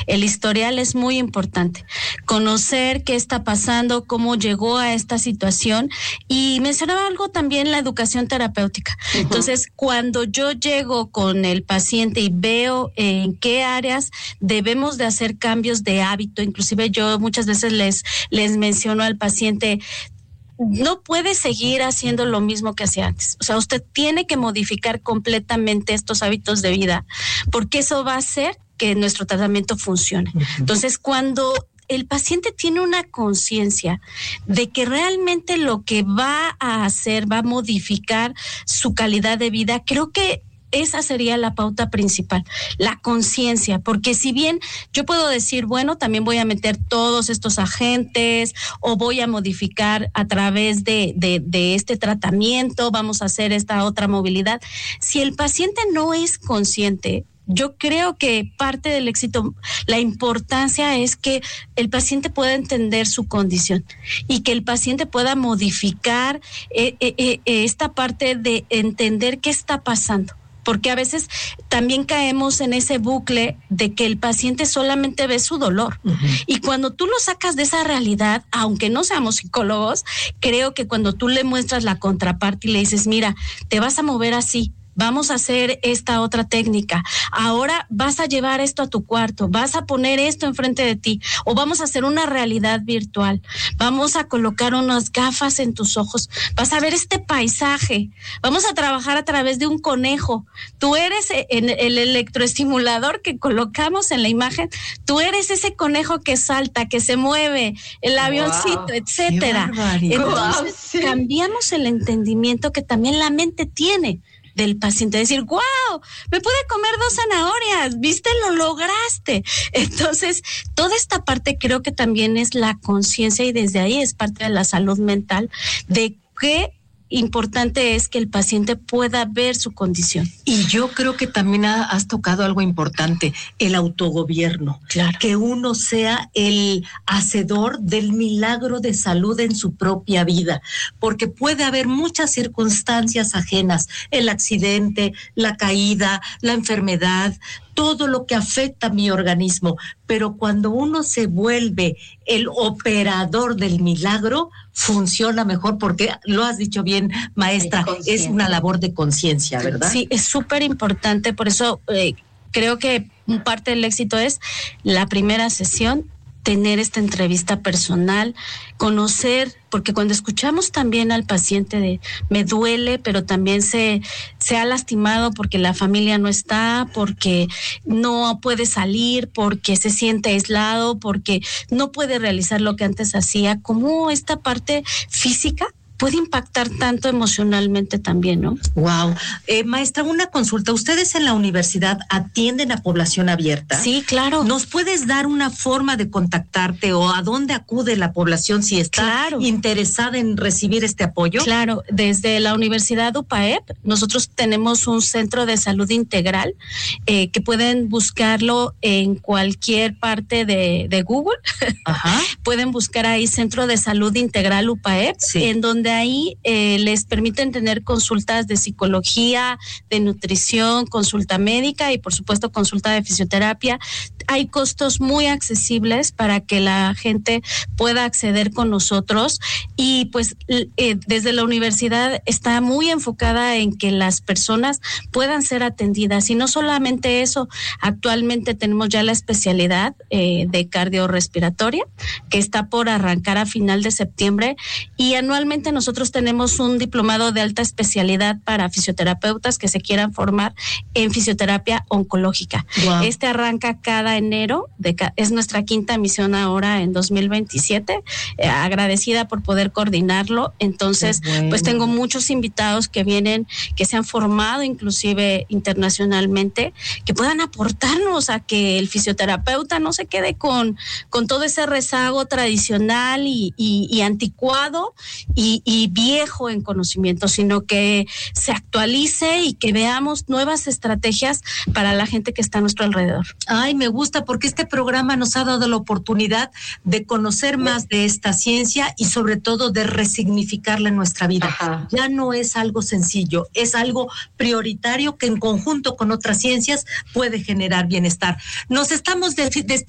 El historial es muy importante. Conocer qué está pasando, cómo llegó a esta situación. Y mencionaba algo también, la educación terapéutica. Uh-huh. Entonces, cuando yo llego con el paciente y veo en qué áreas debemos de hacer cambios de hábito, inclusive yo muchas veces les menciono al paciente, no puede seguir haciendo lo mismo que hacía antes. O sea, usted tiene que modificar completamente estos hábitos de vida, porque eso va a hacer que nuestro tratamiento funcione. Uh-huh. Entonces, cuando el paciente tiene una conciencia de que realmente lo que va a hacer va a modificar su calidad de vida, creo que esa sería la pauta principal, la conciencia, porque si bien yo puedo decir, bueno, también voy a meter todos estos agentes o voy a modificar a través de este tratamiento, vamos a hacer esta otra movilidad, si el paciente no es consciente, yo creo que parte del éxito, la importancia es que el paciente pueda entender su condición y que el paciente pueda modificar esta parte de entender qué está pasando. Porque a veces también caemos en ese bucle de que el paciente solamente ve su dolor. Uh-huh. Y cuando tú lo sacas de esa realidad, aunque no seamos psicólogos, creo que cuando tú le muestras la contraparte y le dices, mira, te vas a mover así, vamos a hacer esta otra técnica, ahora vas a llevar esto a tu cuarto, vas a poner esto enfrente de ti, o vamos a hacer una realidad virtual, vamos a colocar unas gafas en tus ojos, vas a ver este paisaje, vamos a trabajar a través de un conejo, tú eres el electroestimulador que colocamos en la imagen, tú eres ese conejo que salta, que se mueve, el avioncito, etcétera. Entonces cambiamos el entendimiento que también la mente tiene del paciente, decir, wow, me pude comer 2 zanahorias, viste, lo lograste. Entonces, toda esta parte creo que también es la conciencia y desde ahí es parte de la salud mental, de qué importante es que el paciente pueda ver su condición. Y yo creo que también has tocado algo importante, el autogobierno. Claro. Que uno sea el hacedor del milagro de salud en su propia vida, porque puede haber muchas circunstancias ajenas, el accidente, la caída, la enfermedad, todo lo que afecta a mi organismo, pero cuando uno se vuelve el operador del milagro, funciona mejor, porque lo has dicho bien, maestra, es una labor de conciencia, ¿verdad? Sí, es súper importante, por eso creo que parte del éxito es la primera sesión, tener esta entrevista personal, conocer, porque cuando escuchamos también al paciente de me duele, pero también se ha lastimado porque la familia no está, porque no puede salir, porque se siente aislado, porque no puede realizar lo que antes hacía, como esta parte física puede impactar tanto emocionalmente también, ¿no? Wow. Maestra, una consulta. ¿Ustedes en la universidad atienden a población abierta? Sí, claro. ¿Nos puedes dar una forma de contactarte o a dónde acude la población si está interesada en recibir este apoyo? Claro. Desde la Universidad UPAEP, nosotros tenemos un centro de salud integral que pueden buscarlo en cualquier parte de Google. Ajá. Pueden buscar ahí Centro de Salud Integral UPAEP, en donde ahí les permiten tener consultas de psicología, de nutrición, consulta médica y por supuesto consulta de fisioterapia. Hay costos muy accesibles para que la gente pueda acceder con nosotros y pues desde la universidad está muy enfocada en que las personas puedan ser atendidas y no solamente eso, actualmente tenemos ya la especialidad de cardiorrespiratoria que está por arrancar a final de septiembre y anualmente nosotros tenemos un diplomado de alta especialidad para fisioterapeutas que se quieran formar en fisioterapia oncológica. Wow. Este arranca cada enero, es nuestra 5ª misión ahora en 2027, agradecida por poder coordinarlo. Entonces, pues tengo muchos invitados que vienen, que se han formado inclusive internacionalmente, que puedan aportarnos a que el fisioterapeuta no se quede con todo ese rezago tradicional y anticuado y viejo en conocimiento, sino que se actualice y que veamos nuevas estrategias para la gente que está a nuestro alrededor. Ay, me gusta porque este programa nos ha dado la oportunidad de conocer más de esta ciencia y sobre todo de resignificarla en nuestra vida. Ajá. Ya no es algo sencillo, es algo prioritario que en conjunto con otras ciencias puede generar bienestar. Nos estamos despidiendo.